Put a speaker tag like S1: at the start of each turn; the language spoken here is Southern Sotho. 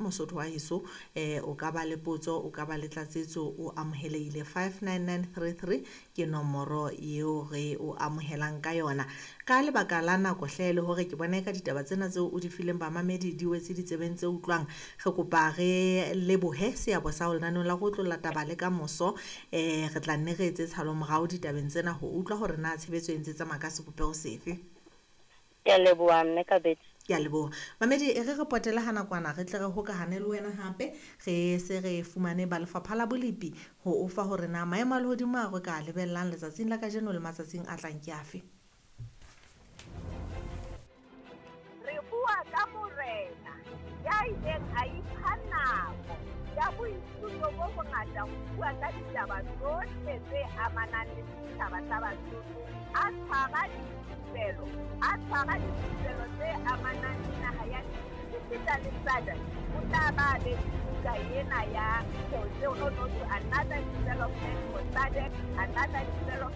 S1: Mosotho wa heso o ka ba le potso o ka ba le tlatsetso o amoheleile 59933 ke nomoro eo re o amohelang ka yona ka lebaka la nako hle le hore ke bona ka ditaba tsena tseo o di fileng ba mamedi di wetse di tsebeng tse utlwang re kopa re lebohe seabo sa lenaneo la go tlola taba le ka moso re tla nne re etse tshalo morao ditabeng tsena ho utlwa hore na tshebetso e ntse tsamaya ka sebopego sefe.
S2: Ke a leboha mme Kabedi.
S1: Ke a leboha mamedi re potela ha nakwana re tle re hokahane le wena hape re se re fumane ba lefapha la bolipi ho ofa hore na maemo a lehodimo a re ka lebellang letsatsing la kajeno le matsatsing a tlang ke afe.
S3: Re bua ka morena ya ileng a ipha nako ya boithuto bo bongata ho bua ka ditaba tsohle tse amanang le setjhaba sa Basotho a tshwara dipelo tse amanang le naha ya Sesotho le SADC o tla ba le buka ena ya another development for SADC, another development